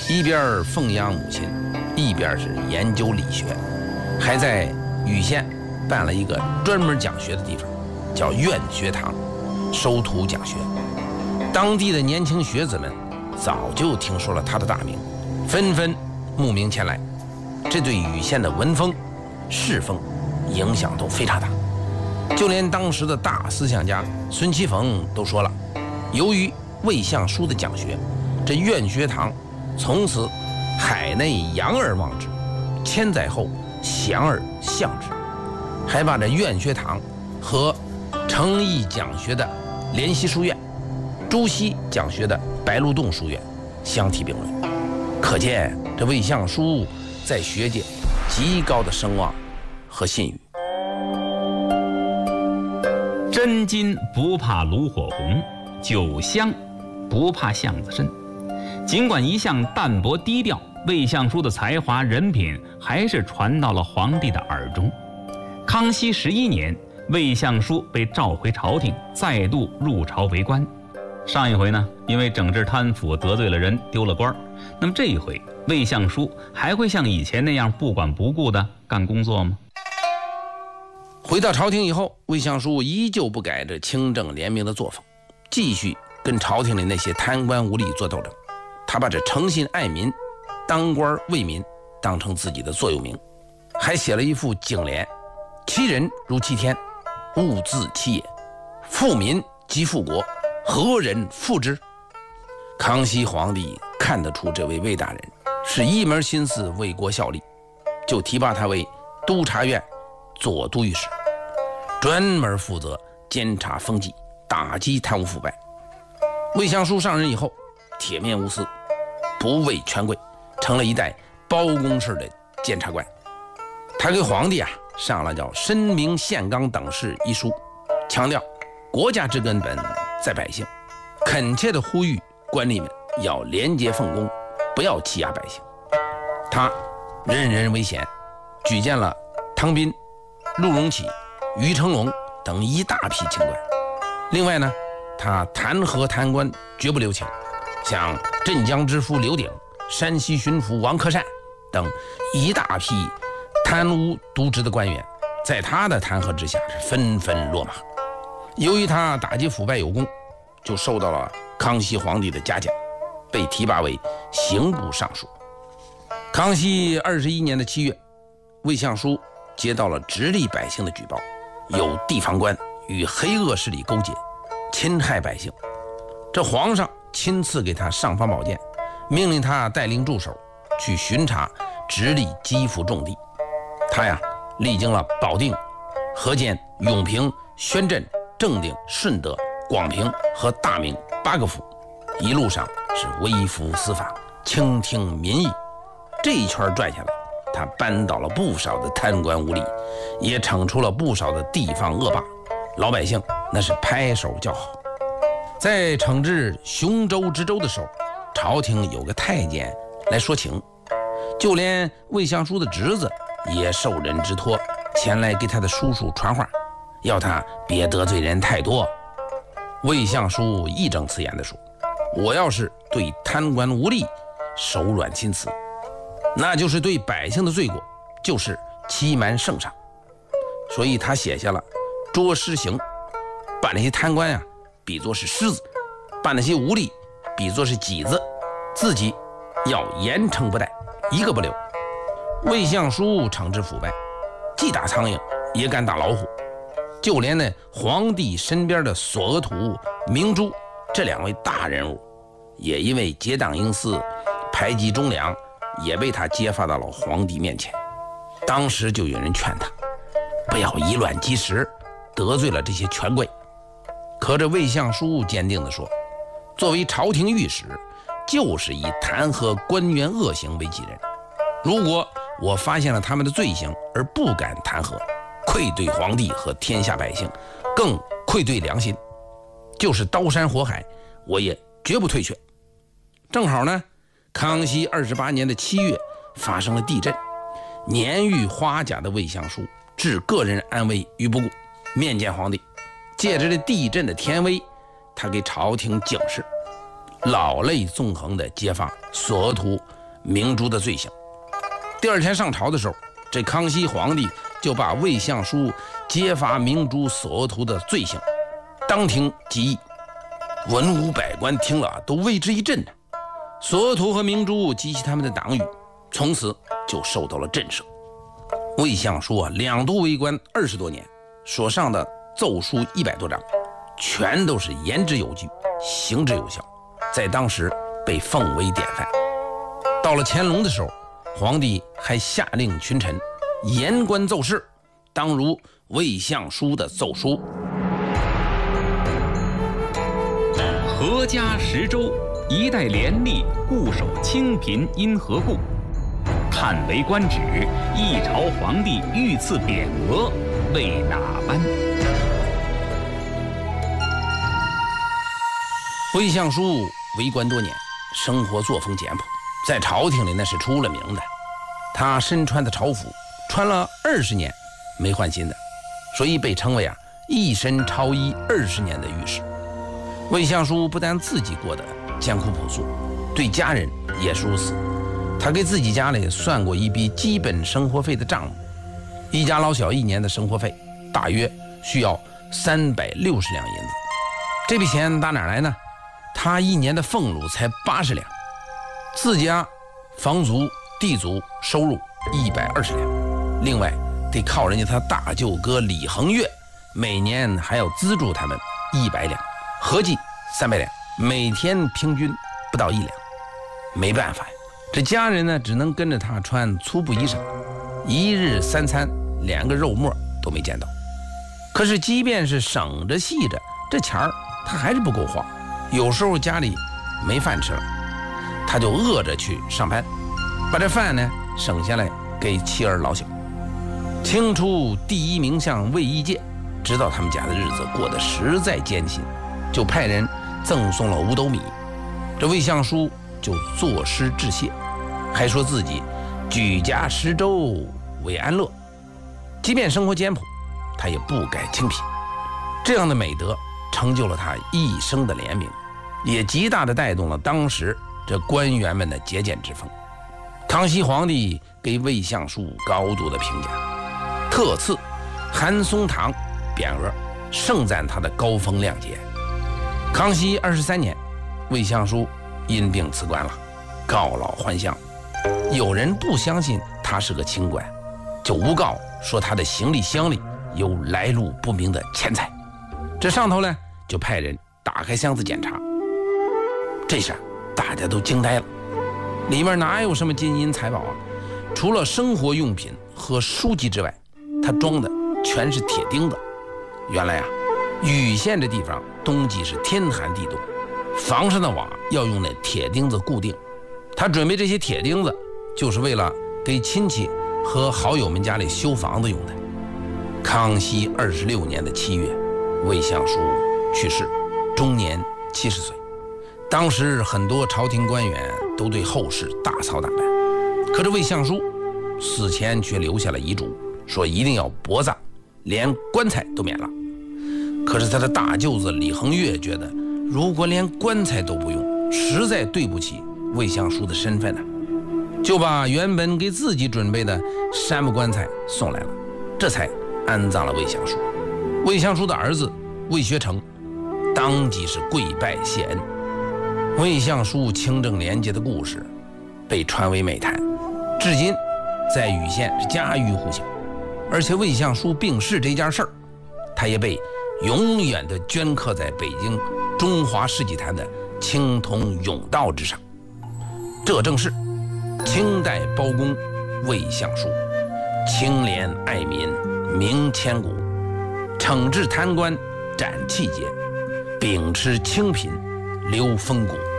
一边奉养母亲，一边是研究理学，还在禹县办了一个专门讲学的地方，叫苑学堂，收徒讲学。当地的年轻学子们早就听说了他的大名，纷纷慕名前来，这对禹县的文风士风影响都非常大。就连当时的大思想家孙其逢都说了，由于魏相书的讲学，这苑学堂从此海内扬而望之，千载后祥而向之，还把这苑学堂和诚毅讲学的联席书院、朱熹讲学的白鹿洞书院相提并论，可见这魏相书在学界极高的声望和信誉。 真金不怕炉火红，酒香不怕巷子深。尽管一向淡泊低调，魏相书的才华人品还是传到了皇帝的耳中。康熙11年，魏相书被召回朝廷，再度入朝为官。上一回呢，因为整治贪腐得罪了人，丢了官。那么这一回，魏相书还会像以前那样不管不顾地干工作吗？ 回到朝廷以后，魏相书依旧不改这清正廉明的作风，继续跟朝廷里那些贪官污吏做斗争。他把这诚心爱民、当官为民当成自己的座右铭，还写了一副警联：其人如其天，物自其也，富民即富国，何人负之？康熙皇帝看得出这位魏大人是一门心思为国效力，就提拔他为督察院左都御史，专门负责监察风纪，打击贪污腐败。魏相书上任以后，铁面无私，不畏权贵，成了一代包公式的监察官。他给皇帝上了叫《申明宪纲等事》一书，强调国家之根本在百姓，恳切地呼吁官吏们要廉洁奉公，不要欺压百姓。他任人唯贤，举荐了汤斌、陆荣启、于成龙等一大批清官。另外呢，他弹劾贪官绝不留情，像镇江知府刘鼎、山西巡抚王克善等一大批贪污渎职的官员，在他的弹劾之下是纷纷落马。由于他打击腐败有功，就受到了康熙皇帝的嘉奖，被提拔为刑部尚书。康熙21年的7月，魏相书接到了直隶百姓的举报，有地方官与黑恶势力勾结，侵害百姓。这皇上亲自给他上方宝剑，命令他带领助手去巡查直隶基辅重地。他历经了保定、河间、永平、宣镇、正定、顺德、广平和大名8个府，一路上是微服私访，倾听民意。这一圈转下来，他扳倒了不少的贪官污吏，也惩处了不少的地方恶霸，老百姓那是拍手叫好。在惩治雄州知州的时候，朝廷有个太监来说情，就连魏相书的侄子也受人之托前来给他的叔叔传话，要他别得罪人太多。魏相书义正辞严地说，我要是对贪官污吏手软心慈，那就是对百姓的罪过，就是欺瞒圣上。所以他写下了捉狮刑，把那些贪官比作是狮子，把那些污吏比作是麂子，自己要严惩不贷，一个不留。魏相书惩治腐败，既打苍蝇也敢打老虎，就连那皇帝身边的索额图、明珠这2位大人物，也因为结党营私、排挤忠良，也被他揭发到了皇帝面前。当时就有人劝他不要以卵击石，得罪了这些权贵。可这魏相书坚定地说，作为朝廷御史，就是以弹劾官员恶行为己任。如果我发现了他们的罪行而不敢弹劾，愧对皇帝和天下百姓，更愧对良心，就是刀山火海我也绝不退却。正好呢，康熙28年的7月发生了地震，年逾花甲的魏相书置个人安危于不顾，面见皇帝，借着这地震的天威，他给朝廷警示， 老泪纵横地揭发索额图、明珠的罪行。第二天上朝的时候，这康熙皇帝就把魏相书揭发明珠、索额图的罪行当庭极议，文武百官听了都为之一振呢。索额图和明珠及其他们的党羽从此就受到了震慑。魏相书两度为官20多年，所上的奏书100多章，全都是言之有据，行之有效，在当时被奉为典范。到了乾隆的时候，皇帝还下令群臣言官奏事，当如魏相书的奏书。 阖家10州，一代廉吏固守清贫因何故？看为官职，一朝皇帝御赐匾额，为哪般？ 魏相书为官多年，生活作风简朴，在朝廷里那是出了名的。他身穿的朝服穿了20年没换新的，所以被称为一身朝衣20年的御史。魏相书不但自己过得艰苦朴素，对家人也是如此。他给自己家里算过一笔基本生活费的账目，一家老小1年的生活费大约需要360两银子。这笔钱打哪来呢？他1年的俸禄才80两，自家房租、地租收入120两，另外得靠人家他大舅哥李恒岳每年还要资助他们100两，合计300两，每天平均不到1两。没办法呀，这家人呢只能跟着他穿粗布衣裳，1日3餐连个肉末都没见到。可是即便是省着细着，这钱儿他还是不够花。有时候家里没饭吃了，他就饿着去上班，把这饭呢省下来给妻儿老小。清初第1名相魏一介知道他们家的日子过得实在艰辛，就派人赠送了5斗米。这魏相书就作诗致谢，还说自己举家10州为安乐，即便生活艰朴，他也不改清贫。这样的美德成就了他一生的廉名，也极大地带动了当时这官员们的节俭之风。康熙皇帝给魏相书高度的评价，特赐韩松堂匾额，盛赞他的高风亮节。康熙23年，魏相书因病辞官了，告老还乡。有人不相信他是个清官，就诬告说他的行李箱里有来路不明的钱财。这上头呢就派人打开箱子检查，这下大家都惊呆了，里面哪有什么金银财宝啊？除了生活用品和书籍之外，他装的全是铁钉子。原来禹县这地方冬季是天寒地冻，房上的瓦要用那铁钉子固定。他准备这些铁钉子就是为了给亲戚和好友们家里修房子用的。康熙26年的7月，魏相书去世，终年70岁。当时很多朝廷官员都对后事大操大办，可这魏相书死前却留下了遗嘱，说一定要薄葬，连棺材都免了。可是他的大舅子李恒岳觉得，如果连棺材都不用，实在对不起魏相书的身份就把原本给自己准备的杉木棺材送来了，这才安葬了魏相书。魏相书的儿子魏学成当即是跪拜谢恩。魏相书清正廉洁的故事被传为美谈，至今在禹县是家喻户晓。而且魏相书病逝这件事儿，他也被永远地镌刻在北京中华世纪坛的青铜甬道之上。这正是清代包公魏相书，清廉爱民名千古，惩治贪官斩气节，秉持清贫留风骨。